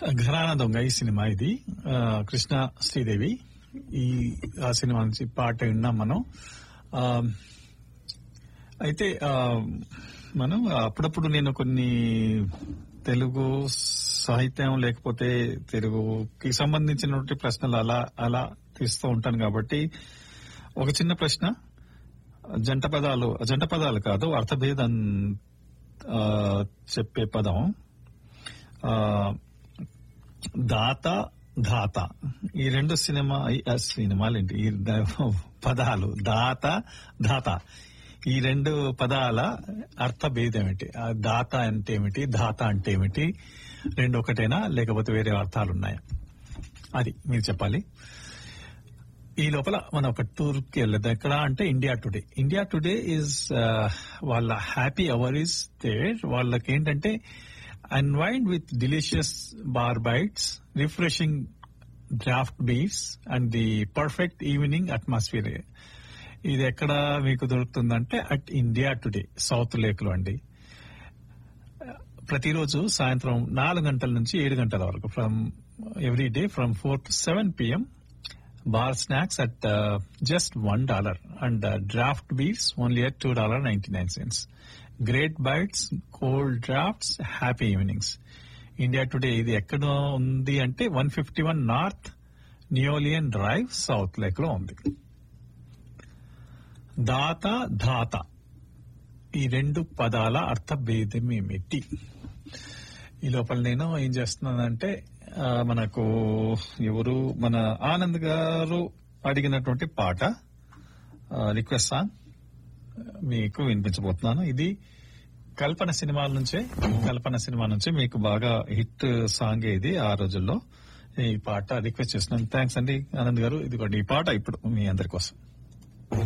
ఘరానా దొంగ ఈ సినిమా ఇది. కృష్ణ శ్రీదేవి. ఆ సినిమా నుంచి పాట విన్నాం మనం. అయితే మనం అప్పుడప్పుడు నేను కొన్ని తెలుగు సాహిత్యం లేకపోతే తెలుగుకి సంబంధించినటువంటి ప్రశ్నలు అలా తీస్తూ ఉంటాను. కాబట్టి ఒక చిన్న ప్రశ్న, జంట పదాలు కాదు, అర్థభేదం చెప్పే పదం దాత ధాత. ఈ రెండు సినిమాలేంటి, ఈ పదాలు దాత ధాత, ఈ రెండు పదాల అర్థభేదం ఏంటి? దాత అంటే ఏమిటి, ధాత అంటే ఏమిటి? రెండు ఒకటేనా లేకపోతే వేరే అర్థాలు ఉన్నాయా? అది మీరు చెప్పాలి. ఈ లోపల మనం ఒక టూర్ కి వెళ్ళదు. ఎక్కడ అంటే India today. India today is వాళ్ళ హ్యాపీ అవర్ ఈజ్ దేర్. వాళ్ళకి ఏంటంటే unwind with delicious bar bytes, refreshing draft beats and the perfect evening atmosphere. ఇది ఎక్కడ మీకు దొరుకుతుందంటే at India today, south lake లో అండి. ప్రతిరోజు సాయంత్రం 4 గంటల నుంచి 7 గంటల వరకు, from every day from 4 to 7 p.m. Bar snacks at just $1 and draft beers only at $2.99. Great bites, cold drafts, happy evenings. India Today ఇది ఎక్కడ ఉంది అంటే 151 North నియోలియన్ డ్రైవ్, సౌత్ లేక్ లో ఉంది. దాత ధాత ఈ రెండు పదాల అర్థభేదం ఏమిటి? ఈ లోపల నేను ఏం చేస్తున్నానంటే మనకు ఎవరు మన ఆనంద్ గారు అడిగినటువంటి పాట, రిక్వెస్ట్ సాంగ్ మీకు వినిపించబోతున్నాను. ఇది కల్పన సినిమా నుంచే మీకు బాగా హిట్ సాంగ్ ఇది ఆ రోజుల్లో. ఈ పాట రిక్వెస్ట్ చేస్తున్నాను. థ్యాంక్స్ అండి ఆనంద్ గారు. ఇదిగోండి ఈ పాట ఇప్పుడు మీ అందరి కోసం.